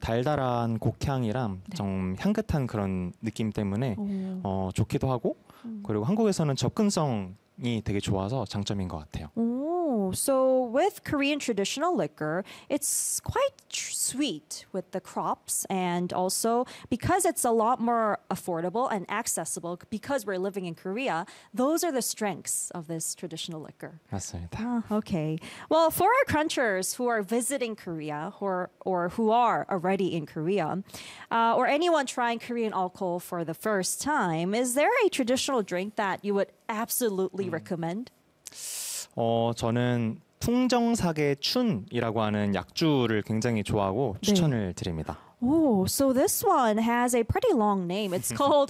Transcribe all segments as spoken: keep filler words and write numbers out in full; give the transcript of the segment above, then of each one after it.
달달한 곡향이랑 네. 좀 향긋한 그런 느낌 때문에 오. 어, 좋기도 하고 음. 그리고 한국에서는 접근성이 되게 좋아서 장점인 것 같아요. Oh, so with Korean traditional liquor, it's quite tr- sweet with the crops, and also because it's a lot more affordable and accessible because we're living in Korea, those are the strengths of this traditional liquor. 맞습니다. Ah, okay. Well, for our crunchers who are visiting Korea or, or who are already in Korea, uh, or anyone trying Korean alcohol for the first time, is there a traditional drink that you would absolutely recommend? 어, 저는 풍정사계 춘이라고 하는 약주를 굉장히 좋아하고 네. 추천을 드립니다. Oh, so this one has a pretty long name. It's called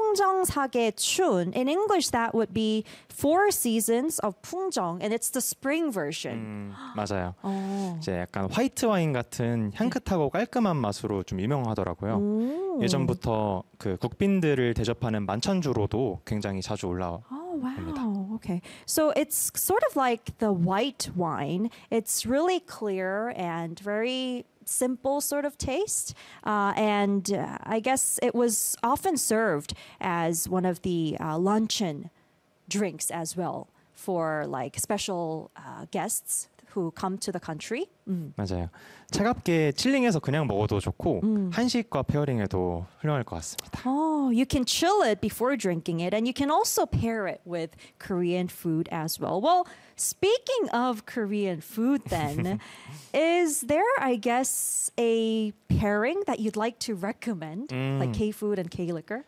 풍정사계춘. In English, that would be Four Seasons of 풍정, and it's the spring version. 음, 맞아요. 어. 이제 약간 화이트 와인 같은 향긋하고 깔끔한 맛으로 좀 유명하더라고요. 오. 예전부터 그 국빈들을 대접하는 만찬주로도 굉장히 자주 올라와. Oh, wow. Okay. So it's sort of like the white wine. It's really clear and very simple sort of taste. Uh, and uh, I guess it was often served as one of the uh, luncheon drinks as well for like special uh, guests who come to the country. 음. 맞아요. 차갑게 칠링해서 그냥 먹어도 좋고 한식과 페어링해도 훌륭할 것 같습니다. Oh, you can chill it before drinking it, and you can also pair it with Korean food as well. Well, speaking of Korean food, then, is there, I guess, a pairing that you'd like to recommend, like K food and K liquor?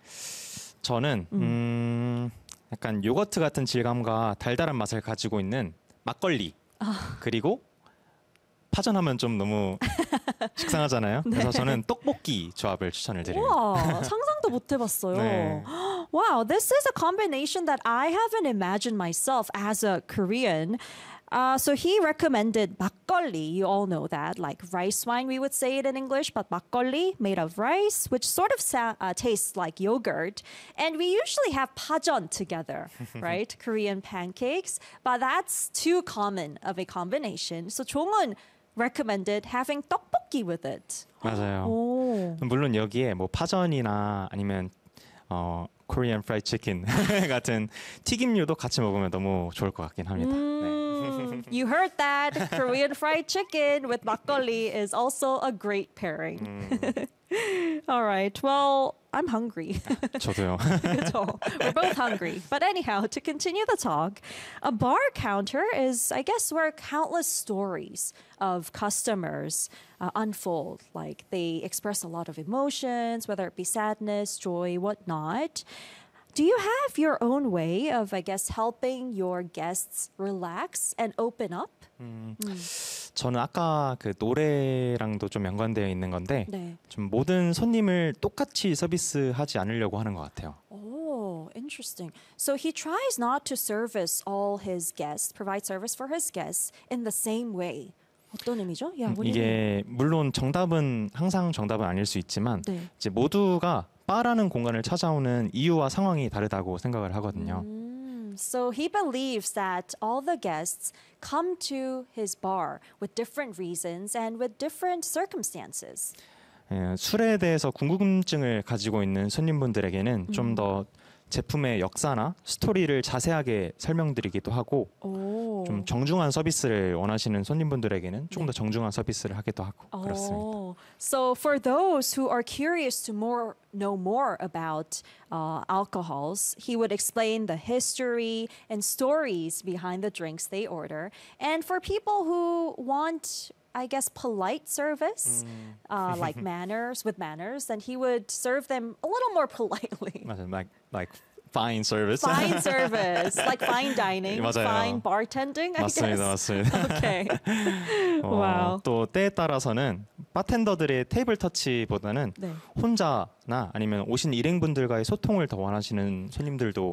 저는 음, 약간 요거트 같은 질감과 달달한 맛을 가지고 있는 막걸리 그리고 파전하면 좀 너무 식상하잖아요. 그래서 저는 떡볶이 조합을 추천을 드립니다. 와, 상상도 못 해봤어요. 네. Wow, this is a combination that I haven't imagined myself as a Korean. Uh, so he recommended makgeolli. You all know that, like rice wine, we would say it in English, but makgeolli made of rice, which sort of sa- uh, tastes like yogurt. And we usually have pajeon together, right? Korean pancakes, but that's too common of a combination. So 종은 recommended having 떡볶이 with it. 맞아요. 오. 물론 여기에 뭐 파전이나 아니면 어 Korean fried chicken 같은 튀김류도 같이 먹으면 너무 좋을 것 같긴 합니다. 네. Mm, you heard that. Korean fried chicken with makgeolli is also a great pairing. All right. Well, I'm hungry. 저도요. 그쵸? We're both hungry. But anyhow, to continue the talk, a bar counter is, I guess, where countless stories of customers uh, unfold. Like they express a lot of emotions, whether it be sadness, joy, whatnot. Do you have your own way of, I guess, helping your guests relax and open up? 음, 저는 아까 그 노래랑도 좀 연관되어 있는 건데 네. 좀 모든 손님을 똑같이 서비스하지 않으려고 하는 것 같아요. Oh, interesting. So he tries not to service all his guests, provide service for his guests in the same way. 어떤 의미죠? Yeah, what do you mean? 이게 물론 정답은 항상 정답은 아닐 수 있지만 네. 이제 모두가 바라는 공간을 찾아오는 이유와 상황이 다르다고 생각을 하거든요. Mm, so he believes that all the guests come to his bar with different reasons and with different circumstances. 예, 술에 대해서 궁금증을 가지고 있는 손님분들에게는 좀 더 제품의 역사나 스토리를 자세하게 설명드리기도 하고 오. 좀 정중한 서비스를 원하시는 손님분들에게는 조금 더 정중한 서비스를 하기도 하고 그렇습니다. Oh, so for those who are curious to more know more about uh, alcohols, he would explain the history and stories behind the drinks they order. And for people who want, I guess, polite service, uh, like manners with manners, then he would serve them a little more politely. 맞아요. Like like fine service. Fine service, like fine dining, 맞아요. fine bartending, I 맞습니다, guess. 맞습니다. Okay. 어, Wow. 또 때에 따라서는 바텐더들의 테이블 터치보다는 네. 혼자나 아니면 오신 일행분들과의 소통을 더 원하시는 손님들도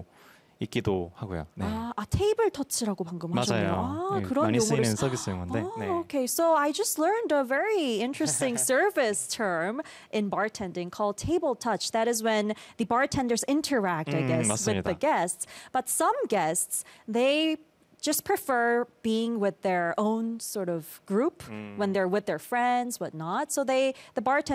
있기도 하고요. 네. 아, 아 테이블 터치라고 방금 하셨네요. 맞아요. 아, 예, 그런 많이 용어를 쓰이는 쓰- 서비스 용어인데. Oh, 네. okay. So I just learned a very interesting service term in bartending called table touch. That is when the bartenders interact, I 음, guess, with the 맞습니다. guests. But some guests, they just prefer being with their own sort of group when they're with their friends, whatnot. So they, the bartender